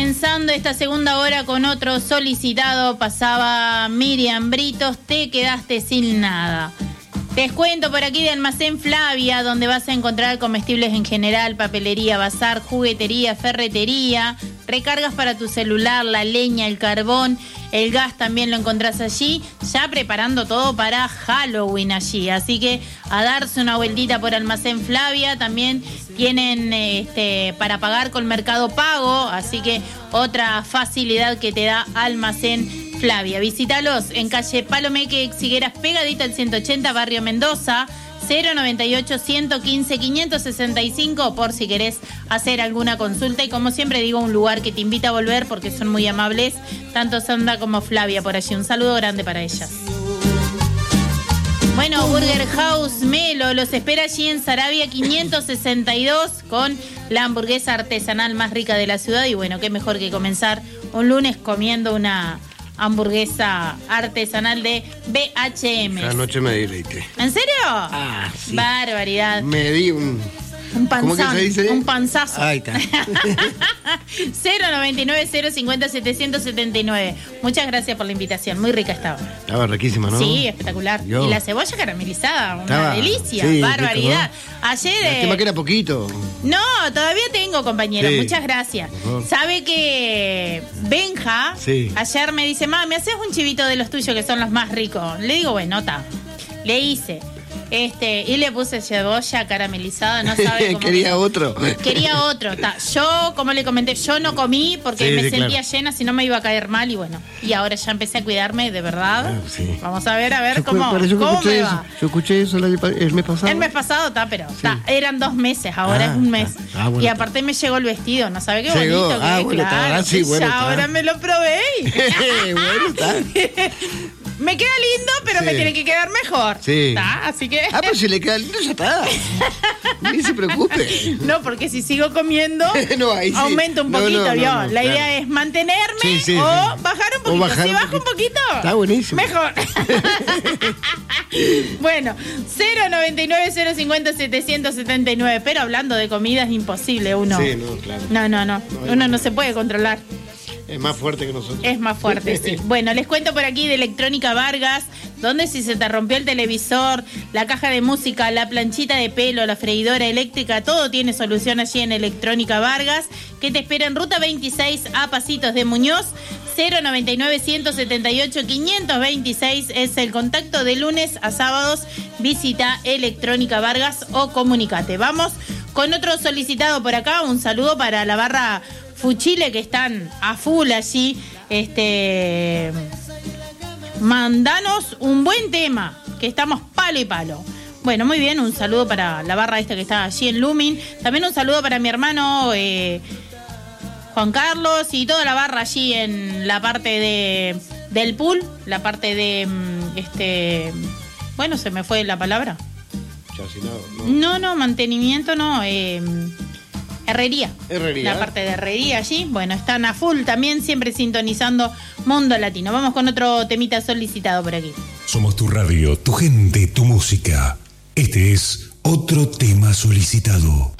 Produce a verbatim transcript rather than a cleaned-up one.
Comenzando esta segunda hora con otro solicitado, pasaba Miriam Britos, te quedaste sin nada. Descuento por aquí de Almacén Flavia, donde vas a encontrar comestibles en general, papelería, bazar, juguetería, ferretería, recargas para tu celular, la leña, el carbón, el gas también lo encontrás allí, ya preparando todo para Halloween allí. Así que a darse una vueltita por Almacén Flavia. También tienen este, para pagar con Mercado Pago, así que otra facilidad que te da Almacén Flavia. Visítalos en calle Palomeque, Exigueras, pegadito al ciento ochenta, Barrio Mendoza, cero noventa y ocho, ciento quince, quinientos sesenta y cinco, por si querés hacer alguna consulta. Y como siempre digo, un lugar que te invita a volver porque son muy amables, tanto Sandra como Flavia por allí. Un saludo grande para ellas. Bueno, Burger House Melo los espera allí en Saravia quinientos sesenta y dos con la hamburguesa artesanal más rica de la ciudad. Y bueno, qué mejor que comenzar un lunes comiendo una hamburguesa artesanal de B H M. Anoche me deleité. ¿En serio? Ah, sí. Barbaridad. Me di un... Un panzón, ¿Cómo que se dice? Un panzazo. Ahí está. cero noventa y nueve, cero cincuenta, setecientos setenta y nueve. Muchas gracias por la invitación. Muy rica estaba. Estaba riquísima, ¿no? Sí, espectacular. Yo. Y la cebolla caramelizada, una Estaba, delicia. sí, Barbaridad. rico, ¿no? Ayer... Lástima Eh... que era poquito. No, todavía tengo, compañero. Sí. Muchas gracias. Sabe que Benja sí. ayer me dice, mami, ¿me haces un chivito de los tuyos que son los más ricos? Le digo, bueno, está. Le hice. Este, y le puse cebolla caramelizada, no sabe cómo. Quería que... otro. Quería otro. Ta. Yo, como le comenté, yo no comí porque sí, me sí, sentía claro. llena, si no me iba a caer mal. Y bueno, y ahora ya empecé a cuidarme, de verdad. Ah, sí. Vamos a ver, a ver Yo, cómo, por eso que cómo me eso. va. Yo escuché eso el, el mes pasado. El mes pasado está, pero Sí. ta, eran dos meses, ahora Ah, es un mes. ah, ah, bueno, y aparte me llegó el vestido, ¿no sabe qué Llegó. bonito? Ah, que, bueno, claro, está. Ah, sí, bueno, ya está. ahora me lo probé. Bueno, está. Me queda lindo, pero Sí. me tiene que quedar mejor. Sí. ¿Está? Así que... Ah, pues si le queda lindo, ya está. Ni se preocupe. No, porque si sigo comiendo, No, ahí sí. aumenta un No, poquito, no, no, ¿vio? no, La claro. idea es mantenerme Sí, sí, o sí. bajar un O poquito. bajar Si un bajo un poquito. poquito, Está buenísimo. mejor. Bueno, cero noventa y nueve, cero cincuenta, setecientos setenta y nueve. Pero hablando de comida es imposible uno. Sí, no, claro. No, no, no. No, Uno no se puede controlar. Es más fuerte que nosotros. Es más fuerte, sí. Bueno, les cuento por aquí de Electrónica Vargas, donde si se te rompió el televisor, la caja de música, la planchita de pelo, la freidora eléctrica, todo tiene solución allí en Electrónica Vargas, que te espera en Ruta veintiséis a Pasitos de Muñoz. Cero noventa y nueve, ciento setenta y ocho, quinientos veintiséis es el contacto de lunes a sábados. Visita Electrónica Vargas o comunicate. Vamos con otro solicitado por acá. Un saludo para la barra Fuchile, que están a full allí. Este, mandanos un buen tema, que estamos palo y palo. Bueno, muy bien, un saludo para la barra esta que está allí en Lumin. También un saludo para mi hermano eh, Juan Carlos y toda la barra allí en la parte de del pool, la parte de este, bueno, se me fue la palabra. Chacinado, ¿no? No, no, mantenimiento no, eh, herrería. Herrería. La parte de herrería allí. Bueno, están a full también, siempre sintonizando Mundo Latino. Vamos con otro temita solicitado por aquí. Somos tu radio, tu gente, tu música. Este es otro tema solicitado.